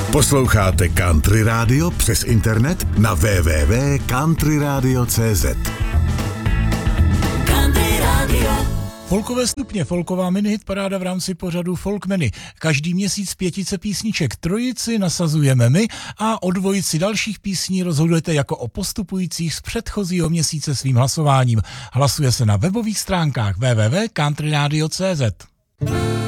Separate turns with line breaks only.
Posloucháte Country Radio přes internet na www.countryradio.cz.
Country Radio.
Folkové stupně, folková minihit paráda v rámci pořadu Folkmeny. Každý měsíc 5 písniček, trojici nasazujeme my a o dvojici dalších písní rozhodujete jako o postupujících z předchozího měsíce svým hlasováním. Hlasuje se na webových stránkách www.countryradio.cz.